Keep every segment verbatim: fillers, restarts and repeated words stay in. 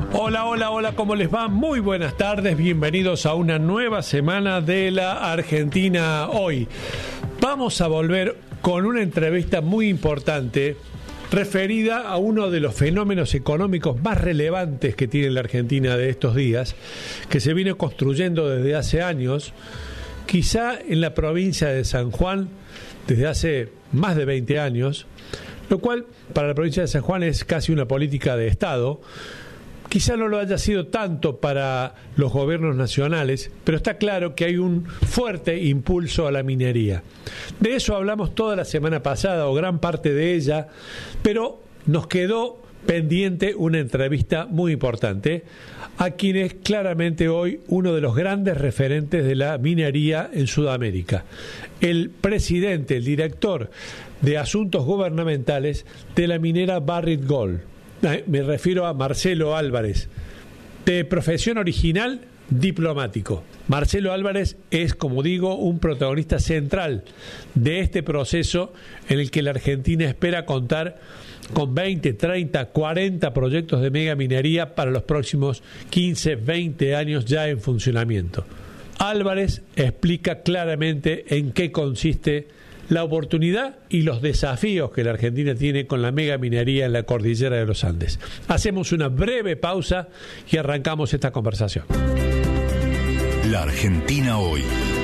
Hola, hola, hola, ¿cómo les va? Muy buenas tardes, bienvenidos a una nueva semana de la Argentina Hoy. Vamos a volver con una entrevista muy importante referida a uno de los fenómenos económicos más relevantes que tiene la Argentina de estos días, que se viene construyendo desde hace años, quizá en la provincia de San Juan desde hace más de veinte años, lo cual para la provincia de San Juan es casi una política de Estado. Quizá no lo haya sido tanto para los gobiernos nacionales, pero está claro que hay un fuerte impulso a la minería. De eso hablamos toda la semana pasada, o gran parte de ella, pero nos quedó pendiente una entrevista muy importante a quien es claramente hoy uno de los grandes referentes de la minería en Sudamérica. El presidente, el director de Asuntos Gubernamentales de la minera Barrick Gold. Me refiero a Marcelo Álvarez, de profesión original diplomático. Marcelo Álvarez es, como digo, un protagonista central de este proceso en el que la Argentina espera contar con veinte, treinta, cuarenta proyectos de megaminería para los próximos quince, veinte años ya en funcionamiento. Álvarez explica claramente en qué consiste la oportunidad y los desafíos que la Argentina tiene con la megaminería en la cordillera de los Andes. Hacemos una breve pausa y arrancamos esta conversación. La Argentina Hoy.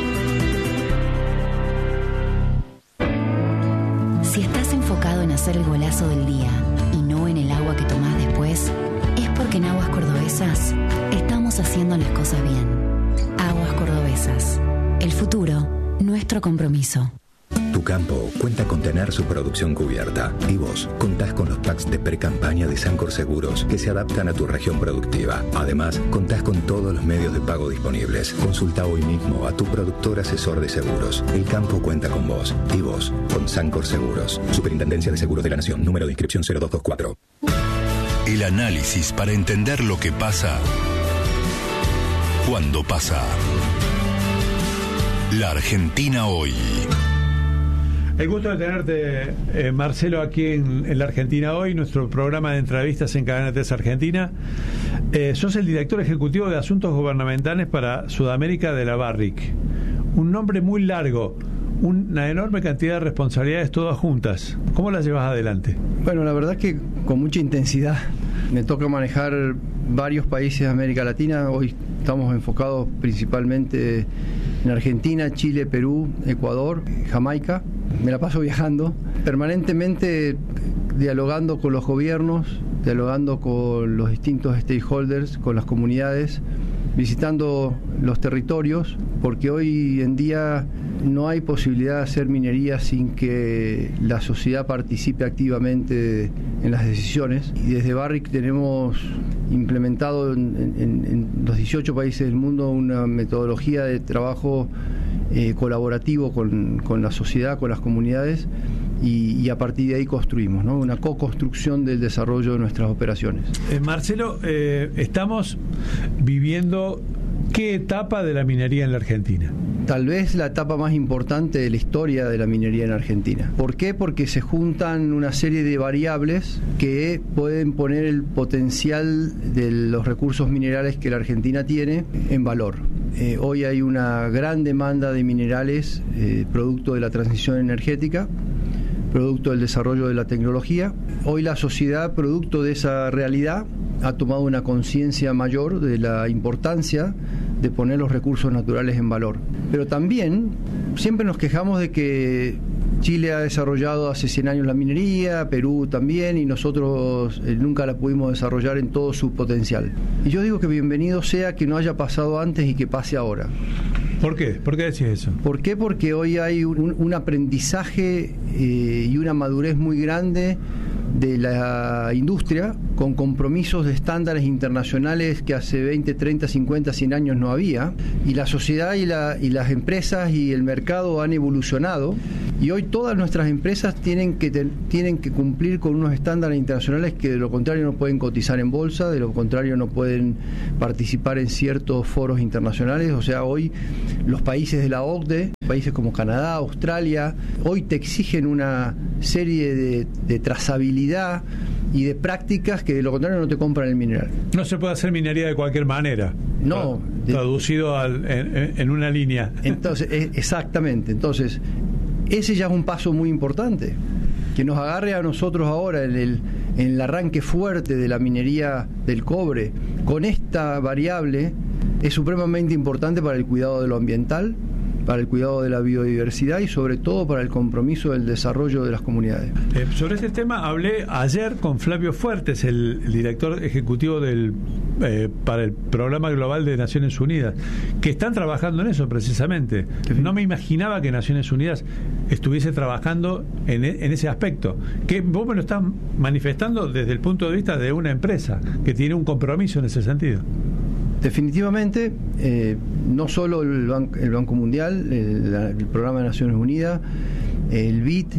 Si estás enfocado en hacer el golazo del día y no en el agua que tomás después, es porque en Aguas Cordobesas estamos haciendo las cosas bien. Aguas Cordobesas. El futuro, nuestro compromiso. Tu campo cuenta con tener su producción cubierta y vos contás con los packs de pre-campaña de Sancor Seguros que se adaptan a tu región productiva. Además, contás con todos los medios de pago disponibles. Consulta hoy mismo a tu productor asesor de seguros. El campo cuenta con vos y vos con Sancor Seguros. Superintendencia de Seguros de la Nación. Número de inscripción cero dos dos cuatro. El análisis para entender lo que pasa cuando pasa. La Argentina Hoy. El gusto de tenerte, eh, Marcelo, aquí en, en la Argentina Hoy, nuestro programa de entrevistas en Cadena tres Argentina. Eh, sos el director ejecutivo de Asuntos Gubernamentales para Sudamérica de la Barrick. Un nombre muy largo, una enorme cantidad de responsabilidades todas juntas. ¿Cómo las llevas adelante? Bueno, la verdad es que con mucha intensidad. Me toca manejar varios países de América Latina. Hoy estamos enfocados principalmente en Argentina, Chile, Perú, Ecuador, Jamaica. Me la paso viajando, permanentemente dialogando con los gobiernos, dialogando con los distintos stakeholders, con las comunidades, visitando los territorios, porque hoy en día no hay posibilidad de hacer minería sin que la sociedad participe activamente en las decisiones. Y desde Barrick tenemos implementado en, en, en los dieciocho países del mundo una metodología de trabajo eh, colaborativo con, con la sociedad, con las comunidades, y, y a partir de ahí construimos, ¿no? Una co-construcción del desarrollo de nuestras operaciones. Eh, Marcelo, eh, estamos viviendo ¿qué etapa de la minería en la Argentina? Tal vez la etapa más importante de la historia de la minería en Argentina. ¿Por qué? Porque se juntan una serie de variables que pueden poner el potencial de los recursos minerales que la Argentina tiene en valor. Eh, hoy hay una gran demanda de minerales, eh, producto de la transición energética, producto del desarrollo de la tecnología. Hoy la sociedad, producto de esa realidad, ha tomado una conciencia mayor de la importancia de poner los recursos naturales en valor. Pero también siempre nos quejamos de que Chile ha desarrollado hace cien años la minería, Perú también, y nosotros eh, nunca la pudimos desarrollar en todo su potencial. Y yo digo que bienvenido sea que no haya pasado antes y que pase ahora. ¿Por qué? ¿Por qué decís eso? ¿Por qué? Porque hoy hay un, un aprendizaje eh, y una madurez muy grande de la industria, con compromisos de estándares internacionales que hace veinte, treinta, cincuenta, cien años no había, y la sociedad y, la, y las empresas y el mercado han evolucionado, y hoy todas nuestras empresas tienen que, te, tienen que cumplir con unos estándares internacionales que de lo contrario no pueden cotizar en bolsa, de lo contrario no pueden participar en ciertos foros internacionales. O sea, hoy los países de la O C D E, países como Canadá, Australia, hoy te exigen una serie de, de trazabilidad y de prácticas que de lo contrario no te compran el mineral. No se puede hacer minería de cualquier manera. No. Traducido de, al, en, en una línea. Entonces, exactamente. Entonces, ese ya es un paso muy importante. Que nos agarre a nosotros ahora en el, en el arranque fuerte de la minería del cobre, con esta variable, es supremamente importante para el cuidado de lo ambiental, para el cuidado de la biodiversidad y sobre todo para el compromiso del desarrollo de las comunidades. Eh, sobre este tema hablé ayer con Flavio Fuertes, el, el director ejecutivo del eh, para el Programa Global de Naciones Unidas, que están trabajando en eso precisamente. No me imaginaba que Naciones Unidas estuviese trabajando en, en ese aspecto, que vos me lo estás manifestando desde el punto de vista de una empresa que tiene un compromiso en ese sentido. Definitivamente, eh, no solo el, Ban- el Banco Mundial, el, la, el Programa de Naciones Unidas, el B I D,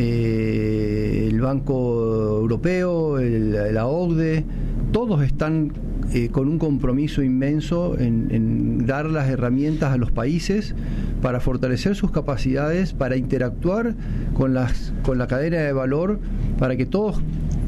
eh, el Banco Europeo, el, la O C D E, todos están eh, con un compromiso inmenso en, en dar las herramientas a los países para fortalecer sus capacidades, para interactuar con, las, con la cadena de valor, para que todos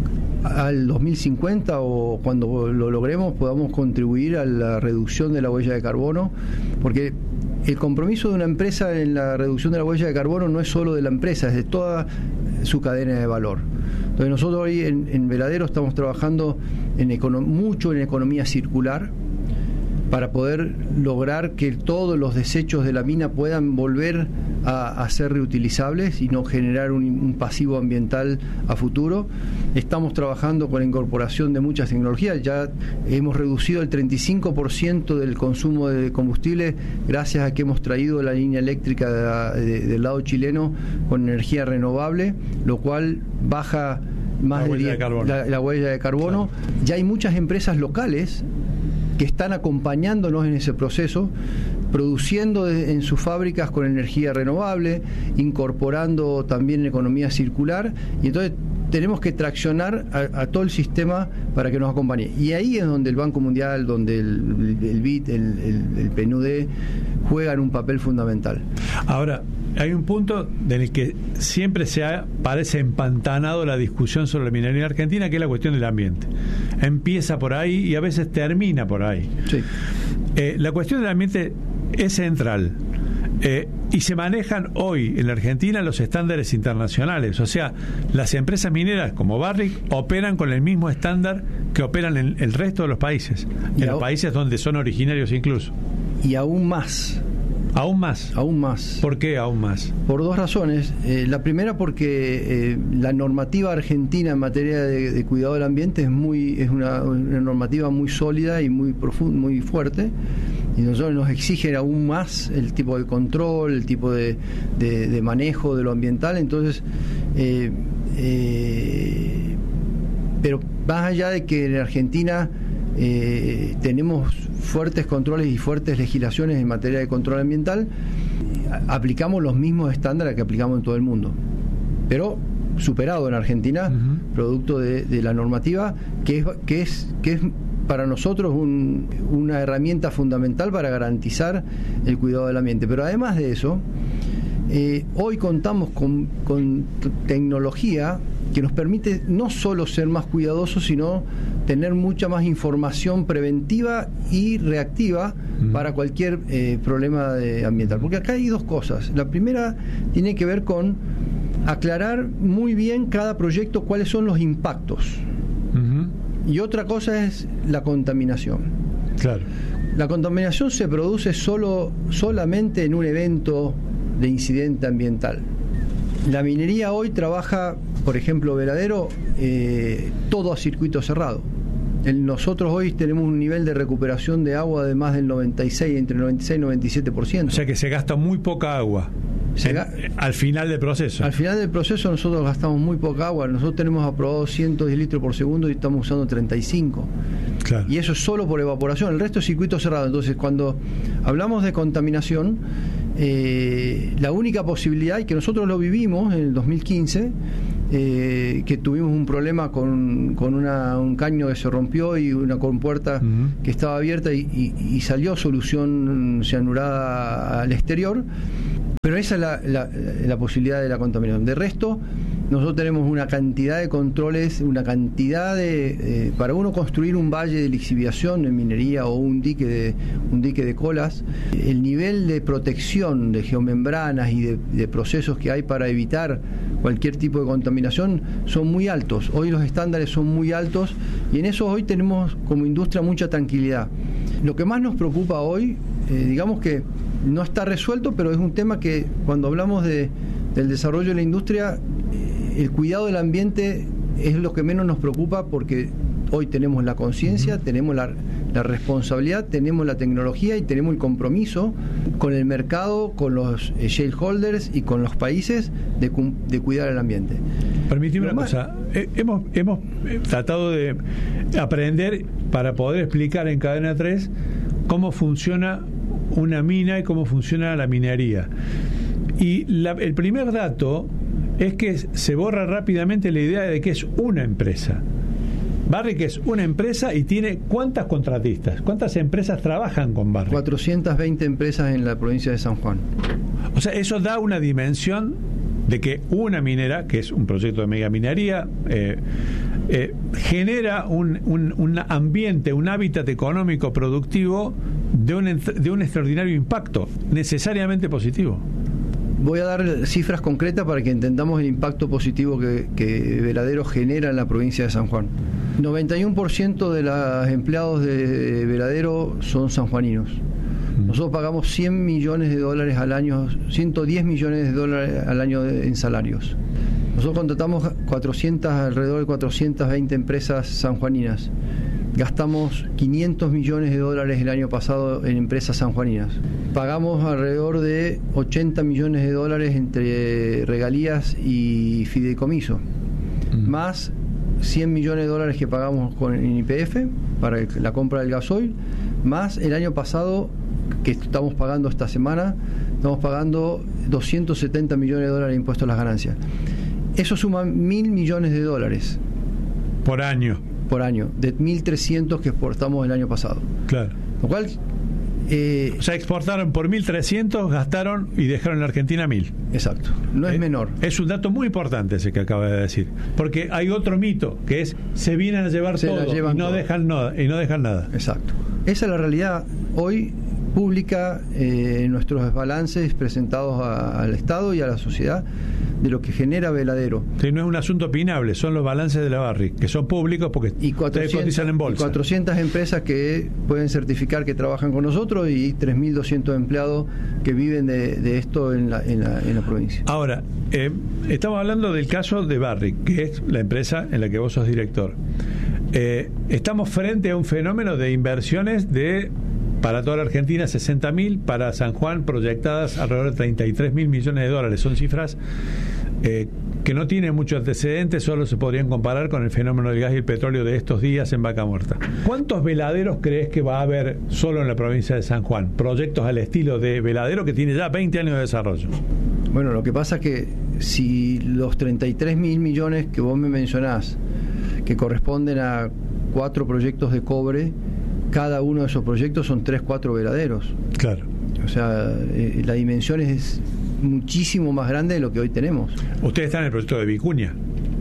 al dos mil cincuenta o cuando lo logremos podamos contribuir a la reducción de la huella de carbono, porque el compromiso de una empresa en la reducción de la huella de carbono no es solo de la empresa, es de toda su cadena de valor. Entonces nosotros hoy en, en Veladero estamos trabajando en econo- mucho en economía circular para poder lograr que todos los desechos de la mina puedan volver a, a ser reutilizables y no generar un, un pasivo ambiental a futuro. Estamos trabajando con la incorporación de muchas tecnologías. Ya hemos reducido el treinta y cinco por ciento del consumo de combustible gracias a que hemos traído la línea eléctrica de, de, del lado chileno con energía renovable, lo cual baja más la huella de carbono. La, la huella de carbono. Claro. Ya hay muchas empresas locales que están acompañándonos en ese proceso, produciendo en sus fábricas con energía renovable, incorporando también economía circular, y entonces tenemos que traccionar a, a todo el sistema para que nos acompañe. Y ahí es donde el Banco Mundial, donde el, el B I D, el, el, el P N U D juegan un papel fundamental. Ahora, hay un punto en el que siempre se ha, parece empantanado la discusión sobre la minería argentina, que es la cuestión del ambiente. Empieza por ahí y a veces termina por ahí. Sí. Eh, la cuestión del ambiente es central. Eh, y se manejan hoy en la Argentina los estándares internacionales. O sea, las empresas mineras como Barrick operan con el mismo estándar que operan en el resto de los países, en los países donde son originarios incluso. Y aún más. ¿Aún más? Aún más. ¿Por qué aún más? Por dos razones. Eh, la primera porque eh, la normativa argentina en materia de, de cuidado del ambiente es muy es una, una normativa muy sólida y muy profunda, muy fuerte, y nosotros nos exigen aún más el tipo de control, el tipo de, de, de manejo de lo ambiental. Entonces, eh, eh, pero más allá de que en Argentina Eh, tenemos fuertes controles y fuertes legislaciones en materia de control ambiental, aplicamos los mismos estándares que aplicamos en todo el mundo, pero superado en Argentina, uh-huh. producto de, de la normativa que es, que es, que es para nosotros un, una herramienta fundamental para garantizar el cuidado del ambiente. Pero además de eso, eh, hoy contamos con, con tecnología que nos permite no solo ser más cuidadosos, sino tener mucha más información preventiva y reactiva uh-huh. para cualquier eh, problema de ambiental. Porque acá hay dos cosas. La primera tiene que ver con aclarar muy bien cada proyecto cuáles son los impactos. Uh-huh. Y otra cosa es la contaminación. Claro. La contaminación se produce solo, solamente en un evento de incidente ambiental. La minería hoy trabaja, por ejemplo, Veladero, eh, todo a circuito cerrado. El, nosotros hoy tenemos un nivel de recuperación de agua de más del noventa y seis, entre noventa y seis y noventa y siete por ciento. O sea que se gasta muy poca agua en, ga- al final del proceso. Al final del proceso nosotros gastamos muy poca agua. Nosotros tenemos aprobado ciento diez litros por segundo y estamos usando treinta y cinco. Claro. Y eso es solo por evaporación. El resto es circuito cerrado. Entonces, cuando hablamos de contaminación, eh, la única posibilidad, y que nosotros lo vivimos en el dos mil quince, eh, que tuvimos un problema con, con una, un caño que se rompió y una compuerta uh-huh. que estaba abierta y, y, y salió solución cianurada al exterior. Pero esa es la, la, la posibilidad de la contaminación. De resto, nosotros tenemos una cantidad de controles, una cantidad de... Eh, para uno construir un valle de lixiviación en minería o un dique de un dique de colas, el nivel de protección de geomembranas y de, de procesos que hay para evitar cualquier tipo de contaminación son muy altos. Hoy los estándares son muy altos y en eso hoy tenemos como industria mucha tranquilidad. Lo que más nos preocupa hoy, eh, digamos que no está resuelto, pero es un tema que cuando hablamos de, del desarrollo de la industria, el cuidado del ambiente es lo que menos nos preocupa porque hoy tenemos la conciencia, uh-huh. tenemos la, la responsabilidad, tenemos la tecnología y tenemos el compromiso con el mercado, con los shareholders y con los países de, de cuidar el ambiente. Permíteme una más, cosa, eh, hemos, hemos tratado de aprender para poder explicar en Cadena tres cómo funciona una mina y cómo funciona la minería. Y la, el primer dato es que se borra rápidamente la idea de que es una empresa. Barrick es una empresa y tiene ¿cuántas contratistas? ¿Cuántas empresas trabajan con Barrick? cuatrocientas veinte empresas en la provincia de San Juan. O sea, eso da una dimensión de que una minera, que es un proyecto de megaminería, eh, eh, genera un, un, un ambiente, un hábitat económico productivo de un, de un extraordinario impacto, necesariamente positivo. Voy a dar cifras concretas para que entendamos el impacto positivo que, que Veladero genera en la provincia de San Juan. noventa y uno por ciento de los empleados de Veladero son sanjuaninos. Nosotros pagamos cien millones de dólares al año, ciento diez millones de dólares al año en salarios. Nosotros contratamos cuatrocientas, alrededor de cuatrocientas veinte empresas sanjuaninas. Gastamos quinientos millones de dólares el año pasado en empresas sanjuaninas. Pagamos alrededor de ochenta millones de dólares entre regalías y fideicomiso, mm. más cien millones de dólares que pagamos con en Y P F para la compra del gasoil, más el año pasado que estamos pagando esta semana, estamos pagando doscientos setenta millones de dólares de impuestos a las ganancias. Eso suma mil millones de dólares. Por año. Por año, de mil trescientos que exportamos el año pasado. Claro. Lo cual... Eh, o sea, exportaron por mil trescientos, gastaron y dejaron en la Argentina mil. Exacto, no es eh, menor. Es un dato muy importante ese que acaba de decir. Porque hay otro mito, que es, se vienen a llevar se todo y no, todo. Dejan nada, y no dejan nada. Exacto. Esa es la realidad hoy pública eh, en nuestros balances presentados a, al Estado y a la sociedad de lo que genera Veladero. Sí, no es un asunto opinable, son los balances de la Barrick, que son públicos porque y cuatrocientas, cotizan en bolsa. Y cuatrocientas empresas que pueden certificar que trabajan con nosotros y tres mil doscientos empleados que viven de, de esto en la, en, la, en la provincia. Ahora, eh, estamos hablando del caso de Barrick, que es la empresa en la que vos sos director. Eh, estamos frente a un fenómeno de inversiones de... Para toda la Argentina, sesenta mil, para San Juan, proyectadas alrededor de treinta y tres mil millones de dólares. Son cifras eh, que no tienen mucho antecedente, solo se podrían comparar con el fenómeno del gas y el petróleo de estos días en Vaca Muerta. ¿Cuántos veladeros crees que va a haber solo en la provincia de San Juan? Proyectos al estilo de Veladero, que tiene ya veinte años de desarrollo. Bueno, lo que pasa es que si los treinta y tres mil millones que vos me mencionás, que corresponden a cuatro proyectos de cobre, cada uno de esos proyectos son tres, cuatro veladeros. Claro. O sea, eh, la dimensión es muchísimo más grande de lo que hoy tenemos. Ustedes están en el proyecto de Vicuña.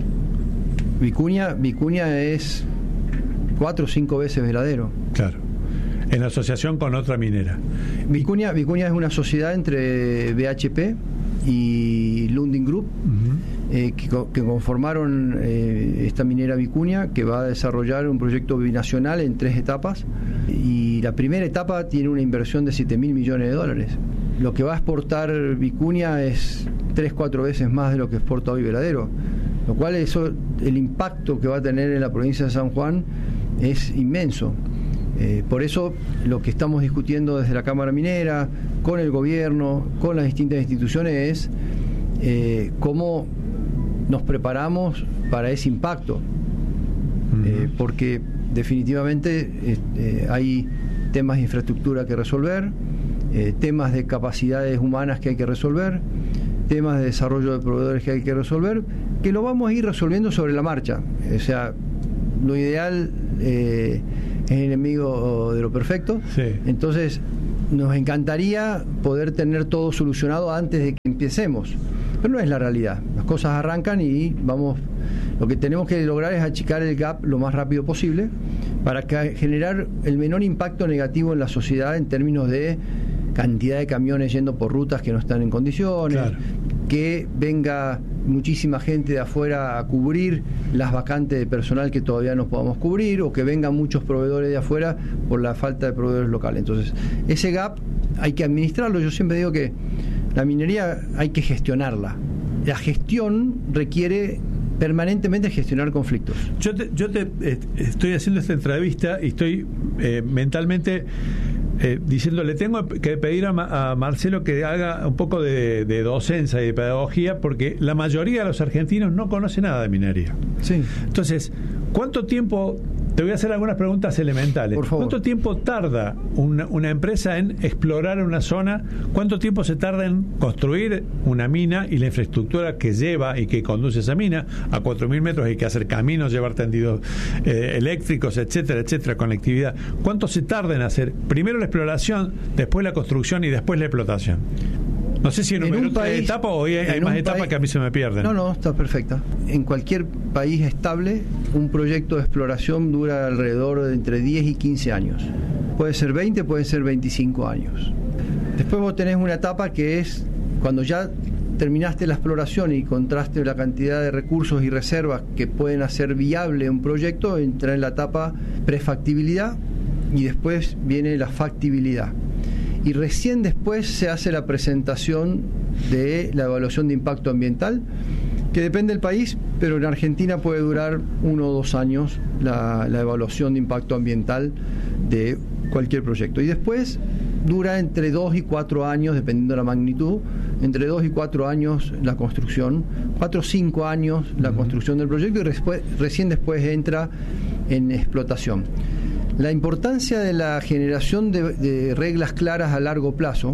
Vicuña, Vicuña es cuatro o cinco veces veladero. Claro. En asociación con otra minera. Vicuña, Vicuña es una sociedad entre B H P y Lundin Group, uh-huh. eh, que, que conformaron eh, esta minera Vicuña, que va a desarrollar un proyecto binacional en tres etapas, y la primera etapa tiene una inversión de siete mil millones de dólares. Lo que va a exportar Vicuña es tres, cuatro veces más de lo que exporta hoy Veladero, lo cual eso, el impacto que va a tener en la provincia de San Juan es inmenso. Eh, por eso lo que estamos discutiendo desde la Cámara Minera, con el gobierno, con las distintas instituciones, es eh, cómo nos preparamos para ese impacto. Uh-huh. Eh, porque definitivamente eh, hay temas de infraestructura que resolver, eh, temas de capacidades humanas que hay que resolver, temas de desarrollo de proveedores que hay que resolver, que lo vamos a ir resolviendo sobre la marcha. O sea, lo ideal... Eh, es enemigo de lo perfecto. Sí. Entonces nos encantaría poder tener todo solucionado antes de que empecemos, Pero no es la realidad. Las cosas arrancan y vamos, lo que tenemos que lograr es achicar el gap lo más rápido posible para que, generar el menor impacto negativo en la sociedad en términos de cantidad de camiones yendo por rutas que no están en condiciones, claro. que venga muchísima gente de afuera a cubrir las vacantes de personal que todavía no podamos cubrir, o que vengan muchos proveedores de afuera por la falta de proveedores locales. Entonces, ese gap hay que administrarlo. Yo siempre digo que la minería hay que gestionarla. La gestión requiere permanentemente gestionar conflictos. Yo te, yo te eh, estoy haciendo esta entrevista y estoy eh, mentalmente Eh, diciendo, le tengo que pedir a, Ma, a Marcelo que haga un poco de, de docencia y de pedagogía, porque la mayoría de los argentinos no conoce nada de minería. Sí. Entonces, ¿cuánto tiempo? Te voy a hacer algunas preguntas elementales. Por favor. ¿Cuánto tiempo tarda una, una empresa en explorar una zona? ¿Cuánto tiempo se tarda en construir una mina y la infraestructura que lleva y que conduce esa mina? A cuatro mil metros hay que hacer caminos, llevar tendidos eh, eléctricos, etcétera, etcétera, conectividad. ¿Cuánto se tarda en hacer primero la exploración, después la construcción y después la explotación? No sé si en, en un país etapa o hay, hay más etapas país, que a mí se me pierden. No, no, está perfecta. En cualquier país estable, un proyecto de exploración dura alrededor de entre diez y quince años. Puede ser veinte, puede ser veinticinco años. Después vos tenés una etapa que es cuando ya terminaste la exploración y encontraste la cantidad de recursos y reservas que pueden hacer viable un proyecto, entra en la etapa prefactibilidad y después viene la factibilidad. Y recién después se hace la presentación de la evaluación de impacto ambiental, que depende del país, pero en Argentina puede durar uno o dos años la, la evaluación de impacto ambiental de cualquier proyecto. Y después dura entre dos y cuatro años, dependiendo de la magnitud, entre dos y cuatro años la construcción, cuatro o cinco años la construcción del proyecto, y después, recién después entra en explotación. La importancia de la generación de, de reglas claras a largo plazo,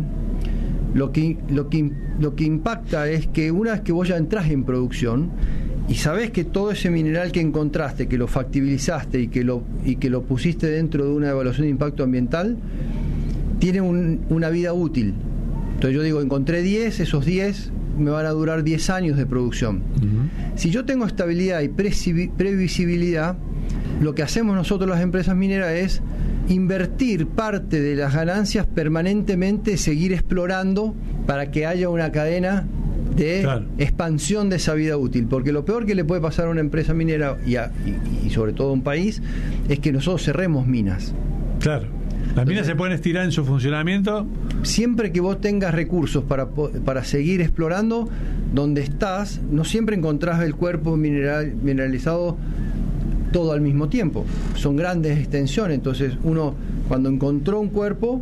lo que, lo, que, lo que impacta es que una vez que vos ya entrás en producción y sabés que todo ese mineral que encontraste, que lo factibilizaste y que lo, y que lo pusiste dentro de una evaluación de impacto ambiental, tiene un, una vida útil. Entonces yo digo, encontré diez, esos diez me van a durar diez años de producción. Uh-huh. Si yo tengo estabilidad y previsibilidad, lo que hacemos nosotros las empresas mineras es invertir parte de las ganancias permanentemente, seguir explorando para que haya una cadena de claro. expansión de esa vida útil, porque lo peor que le puede pasar a una empresa minera y, a, y, y sobre todo a un país es que nosotros cerremos minas. Claro. Las minas se pueden estirar en su funcionamiento. Siempre que vos tengas recursos para, para seguir explorando, donde estás, no siempre encontrás el cuerpo mineral, mineralizado todo al mismo tiempo. Son grandes extensiones, entonces uno cuando encontró un cuerpo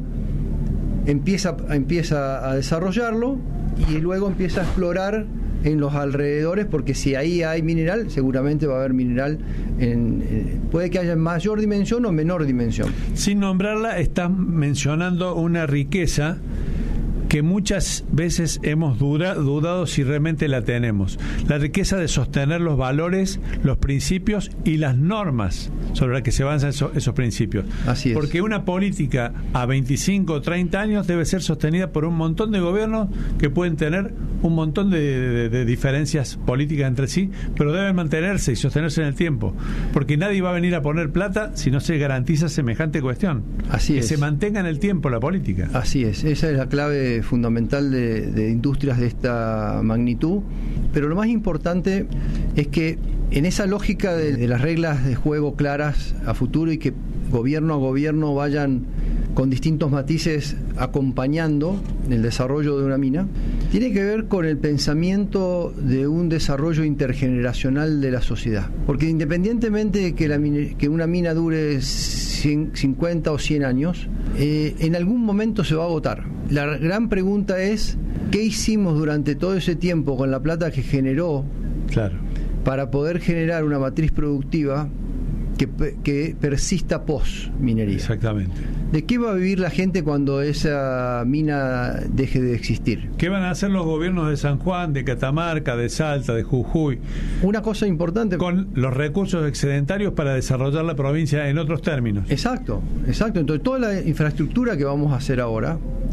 empieza, empieza a desarrollarlo y luego empieza a explorar en los alrededores, porque si ahí hay mineral, seguramente va a haber mineral en, en, puede que haya en mayor dimensión o menor dimensión. Sin nombrarla, estás mencionando una riqueza que muchas veces hemos dura, dudado si realmente la tenemos. La riqueza de sostener los valores, los principios y las normas sobre las que se avanzan esos, esos principios. Así es. Porque una política a veinticinco o treinta años debe ser sostenida por un montón de gobiernos que pueden tener un montón de, de, de diferencias políticas entre sí, pero deben mantenerse y sostenerse en el tiempo. Porque nadie va a venir a poner plata si no se garantiza semejante cuestión. Así que es. se mantenga en el tiempo la política. Así es. Esa es la clave fundamental de, de industrias de esta magnitud, pero lo más importante es que en esa lógica de, de las reglas de juego claras a futuro y que gobierno a gobierno vayan con distintos matices acompañando el desarrollo de una mina, tiene que ver con el pensamiento de un desarrollo intergeneracional de la sociedad, porque independientemente de que, la mina, que una mina dure cincuenta o cien años, eh, en algún momento se va a agotar. La gran pregunta es, ¿qué hicimos durante todo ese tiempo con la plata que generó claro. para poder generar una matriz productiva que, que persista post minería? Exactamente. ¿De qué va a vivir la gente cuando esa mina deje de existir? ¿Qué van a hacer los gobiernos de San Juan, de Catamarca, de Salta, de Jujuy? Una cosa importante, con los recursos excedentarios para desarrollar la provincia en otros términos. Exacto, exacto. Entonces toda la infraestructura que vamos a hacer ahora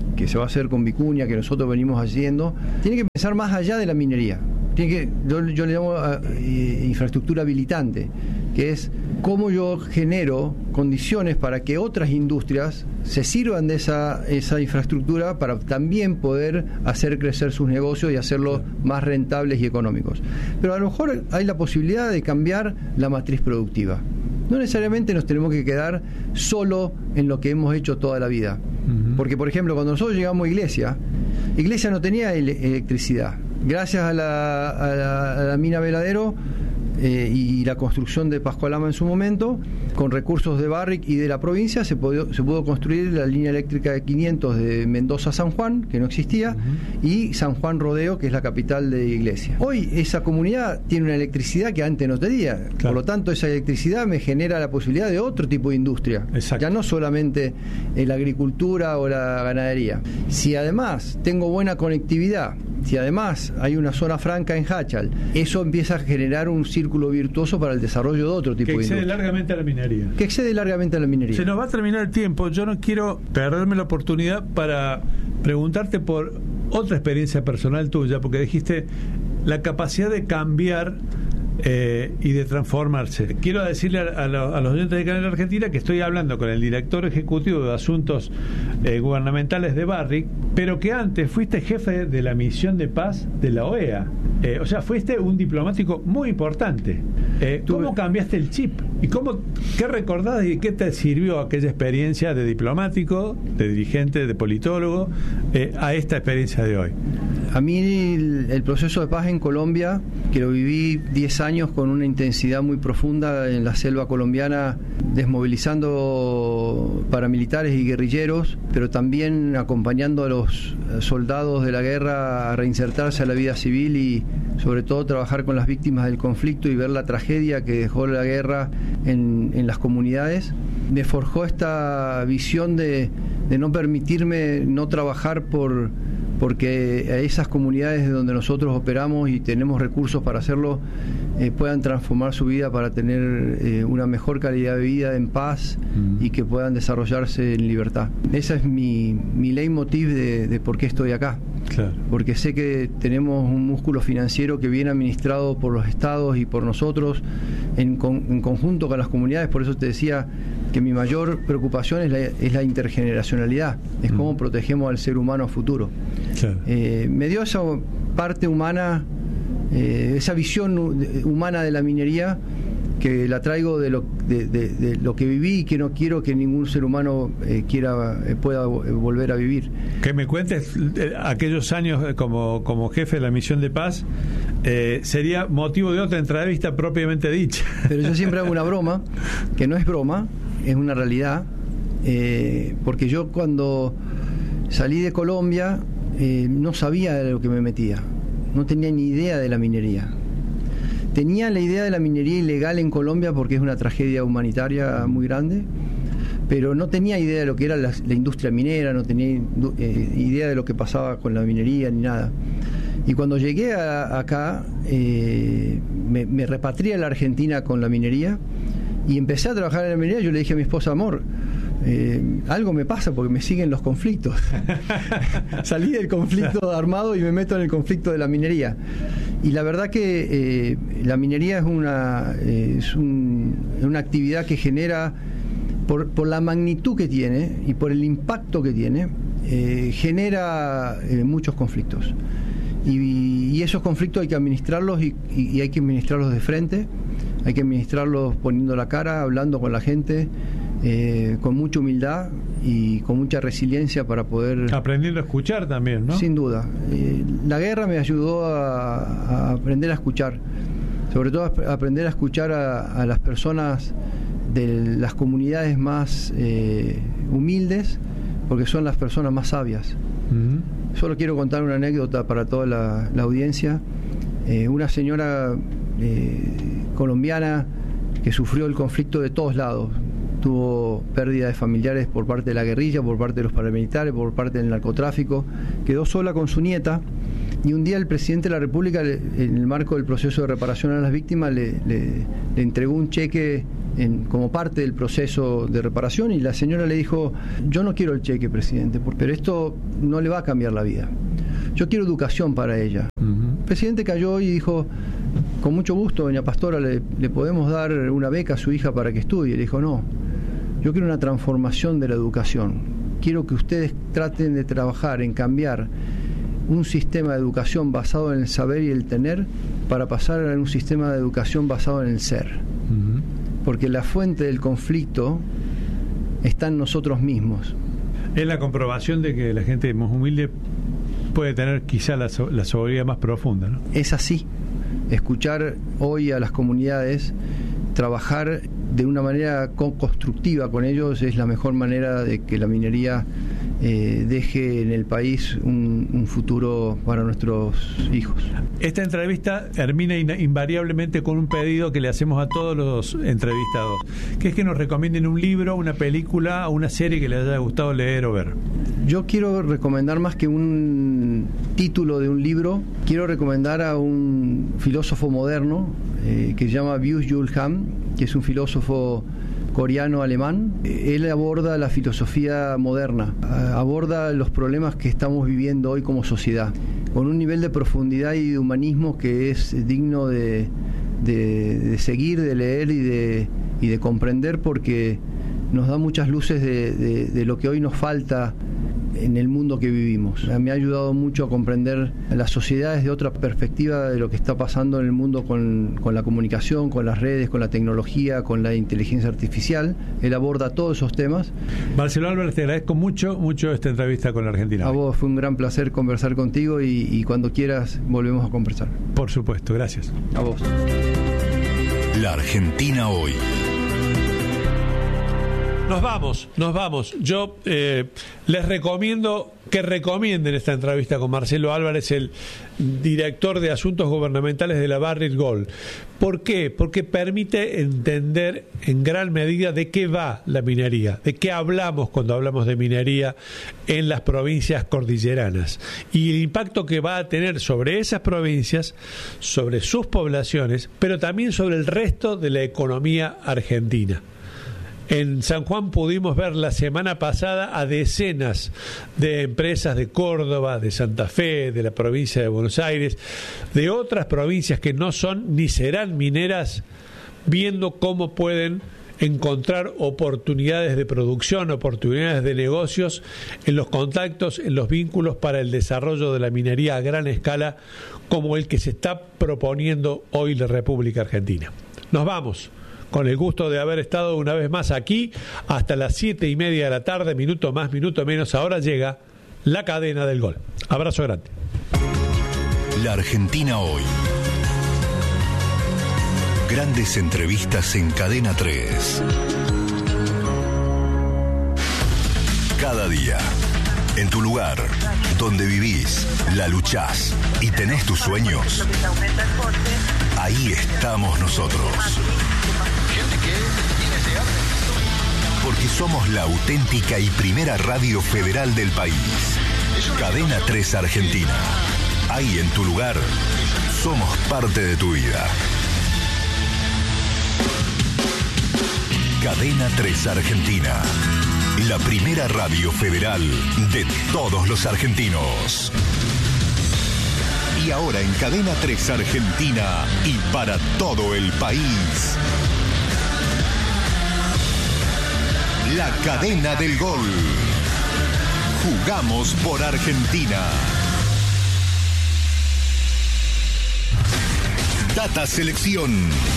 que se va a hacer con Vicuña, que nosotros venimos haciendo, tiene que pensar más allá de la minería. Tiene que, yo, yo le llamo a, eh, infraestructura habilitante, que es cómo yo genero condiciones para que otras industrias se sirvan de esa, esa infraestructura para también poder hacer crecer sus negocios y hacerlos más rentables y económicos. Pero a lo mejor hay la posibilidad de cambiar la matriz productiva. No necesariamente nos tenemos que quedar solo en lo que hemos hecho toda la vida. Uh-huh. Porque, por ejemplo, cuando nosotros llegamos a Iglesia, Iglesia no tenía ele- electricidad. Gracias a la, a la, a la mina Veladero eh, y la construcción de Pascualama en su momento, con recursos de Barrick y de la provincia, se pudo, se pudo construir la línea eléctrica de quinientos de Mendoza a San Juan, que no existía, uh-huh. y San Juan Rodeo, que es la capital de Iglesia. Hoy esa comunidad tiene una electricidad que antes no tenía. Claro. Por lo tanto, esa electricidad me genera la posibilidad de otro tipo de industria. Exacto. Ya no solamente eh, la agricultura o la ganadería. Si además tengo buena conectividad, si además hay una zona franca en Hachal, eso empieza a generar un círculo virtuoso para el desarrollo de otro tipo de industria. Que excede largamente a la minería. Que excede largamente a la minería. Se nos va a terminar el tiempo. Yo no quiero perderme la oportunidad para preguntarte por otra experiencia personal tuya, porque dijiste la capacidad de cambiar Eh, y de transformarse. Quiero decirle a, a, lo, a los oyentes de Canal Argentina que estoy hablando con el director ejecutivo de asuntos eh, gubernamentales de Barrick, pero que antes fuiste jefe de la misión de paz de la O E A. Eh, o sea, fuiste un diplomático muy importante. Eh, ¿Cómo cambiaste el chip? ¿Y cómo, qué recordás y qué te sirvió aquella experiencia de diplomático, de dirigente, de politólogo, eh, a esta experiencia de hoy? A mí el, el proceso de paz en Colombia, que lo viví diez años con una intensidad muy profunda en la selva colombiana, desmovilizando paramilitares y guerrilleros, pero también acompañando a los soldados de la guerra a reinsertarse a la vida civil y sobre todo trabajar con las víctimas del conflicto y ver la tragedia que dejó la guerra en, en las comunidades, me forjó esta visión de, de no permitirme no trabajar por porque a esas comunidades donde nosotros operamos y tenemos recursos para hacerlo eh, puedan transformar su vida para tener eh, una mejor calidad de vida en paz mm. y que puedan desarrollarse en libertad. Esa es mi, mi leitmotiv de, de por qué estoy acá. Claro. Porque sé que tenemos un músculo financiero que viene administrado por los estados y por nosotros en, con, en conjunto con las comunidades. Por eso te decía que mi mayor preocupación es la, es la intergeneracionalidad, es mm. cómo protegemos al ser humano a futuro. Claro. Eh, me dio esa parte humana, eh, esa visión humana de la minería, que la traigo de lo, de, de, de lo que viví y que no quiero que ningún ser humano eh, quiera eh, pueda volver a vivir. Que me cuentes eh, aquellos años como, como jefe de la misión de paz, eh, sería motivo de otra entrevista propiamente dicha. Pero yo siempre hago una broma, que no es broma, es una realidad, eh, porque yo cuando salí de Colombia eh, no sabía de lo que me metía, no tenía ni idea de la minería. Tenía la idea de la minería ilegal en Colombia porque es una tragedia humanitaria muy grande, pero no tenía idea de lo que era la, la industria minera, no tenía eh, idea de lo que pasaba con la minería ni nada. Y cuando llegué a, acá, eh, me, me repatrié a la Argentina con la minería y empecé a trabajar en la minería. Yo le dije a mi esposa, amor, Eh, algo me pasa porque me siguen los conflictos. Salí del conflicto armado y me meto en el conflicto de la minería. Y la verdad que eh, la minería es una eh, es un, una actividad que genera, por, por la magnitud que tiene y por el impacto que tiene, eh, genera eh, muchos conflictos. Y, y esos conflictos hay que administrarlos y, y, y hay que administrarlos de frente, hay que administrarlos poniendo la cara, hablando con la gente, Eh, con mucha humildad y con mucha resiliencia para poder... Aprendiendo a escuchar también, ¿no? Sin duda. Eh, la guerra me ayudó a, a aprender a escuchar, sobre todo a aprender a escuchar a, a las personas de las comunidades más eh, humildes, porque son las personas más sabias. Uh-huh. Solo quiero contar una anécdota para toda la, la audiencia. Eh, una señora eh, colombiana que sufrió el conflicto de todos lados, tuvo pérdida de familiares por parte de la guerrilla, por parte de los paramilitares, por parte del narcotráfico, quedó sola con su nieta y un día el presidente de la República, en el marco del proceso de reparación a las víctimas, le, le, le entregó un cheque en, como parte del proceso de reparación, y la señora le dijo: yo no quiero el cheque, presidente, pero esto no le va a cambiar la vida. Yo quiero educación para ella. Uh-huh. El presidente cayó y dijo: con mucho gusto, doña Pastora, le, le podemos dar una beca a su hija para que estudie. Le dijo: no, yo quiero una transformación de la educación. Quiero que ustedes traten de trabajar en cambiar un sistema de educación basado en el saber y el tener para pasar a un sistema de educación basado en el ser. Uh-huh. Porque la fuente del conflicto está en nosotros mismos. Es la comprobación de que la gente más humilde puede tener quizá la, so- la sabiduría más profunda, ¿no? Es así. Escuchar hoy a las comunidades, trabajar de una manera constructiva con ellos, es la mejor manera de que la minería eh, deje en el país un, un futuro para nuestros hijos. Esta entrevista termina in- invariablemente con un pedido que le hacemos a todos los entrevistados, que es que nos recomienden un libro, una película o una serie que les haya gustado leer o ver. Yo quiero recomendar, más que un título de un libro, quiero recomendar a un filósofo moderno eh, que se llama Byung-Chul Han, que es un filósofo coreano-alemán. Él aborda la filosofía moderna, aborda los problemas que estamos viviendo hoy como sociedad, con un nivel de profundidad y de humanismo que es digno de, de, de seguir, de leer y de, y de comprender, porque nos da muchas luces de, de, de lo que hoy nos falta en el mundo que vivimos. Me ha ayudado mucho a comprender las sociedades de otra perspectiva de lo que está pasando en el mundo con, con la comunicación, con las redes, con la tecnología, con la inteligencia artificial. Él aborda todos esos temas. Marcelo Álvarez, te agradezco mucho, mucho esta entrevista con la Argentina. A vos, fue un gran placer conversar contigo, y, y cuando quieras volvemos a conversar. Por supuesto, gracias. A vos. La Argentina hoy. Nos vamos, nos vamos. Yo eh, les recomiendo que recomienden esta entrevista con Marcelo Álvarez, el director de Asuntos Gubernamentales de la Barrick Gold. ¿Por qué? Porque permite entender en gran medida de qué va la minería, de qué hablamos cuando hablamos de minería en las provincias cordilleranas y el impacto que va a tener sobre esas provincias, sobre sus poblaciones, pero también sobre el resto de la economía argentina. En San Juan pudimos ver la semana pasada a decenas de empresas de Córdoba, de Santa Fe, de la provincia de Buenos Aires, de otras provincias que no son ni serán mineras, viendo cómo pueden encontrar oportunidades de producción, oportunidades de negocios en los contactos, en los vínculos para el desarrollo de la minería a gran escala, como el que se está proponiendo hoy la República Argentina. Nos vamos. Con el gusto de haber estado una vez más aquí hasta las siete y media de la tarde, minuto más, minuto menos. Ahora llega la cadena del gol. Abrazo grande. La Argentina hoy. Grandes entrevistas en Cadena tres. Cada día, en tu lugar, donde vivís, la luchás y tenés tus sueños, ahí estamos nosotros. Porque somos la auténtica y primera radio federal del país. Cadena tres Argentina. Ahí en tu lugar, somos parte de tu vida. Cadena tres Argentina. La primera radio federal de todos los argentinos. Y ahora en Cadena tres Argentina y para todo el país. La cadena del gol. Jugamos por Argentina. Data Selección.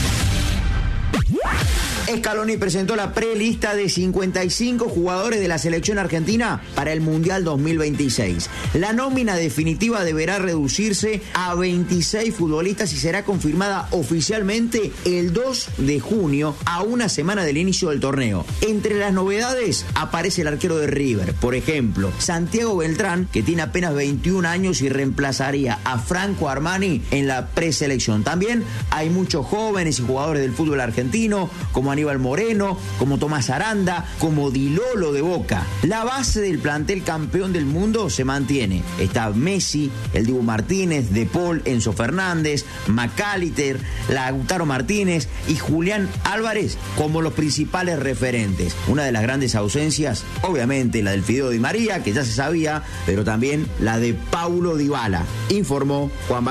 Scaloni presentó la prelista de cincuenta y cinco jugadores de la selección argentina para el Mundial dos mil veintiséis. La nómina definitiva deberá reducirse a veintiséis futbolistas y será confirmada oficialmente el dos de junio, a una semana del inicio del torneo. Entre las novedades aparece el arquero de River, por ejemplo, Santiago Beltrán, que tiene apenas veintiún años y reemplazaría a Franco Armani en la preselección. También hay muchos jóvenes y jugadores del fútbol argentino, como Aníbal Moreno, como Tomás Aranda, como Di Lolo de Boca. La base del plantel campeón del mundo se mantiene. Está Messi, el Dibu Martínez, De Paul, Enzo Fernández, McAllister, Lautaro Martínez y Julián Álvarez como los principales referentes. Una de las grandes ausencias, obviamente la del Fideo Di María, que ya se sabía, pero también la de Paulo Dybala, informó Juan